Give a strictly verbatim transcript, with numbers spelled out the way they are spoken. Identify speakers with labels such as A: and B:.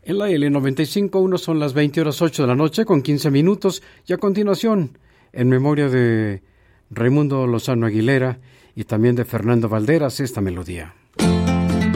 A: En la L noventa y cinco punto uno son las veinte horas ocho de la noche con quince minutos y a continuación, en memoria de Raimundo Lozano Aguilera y también de Fernando Valderas, esta melodía.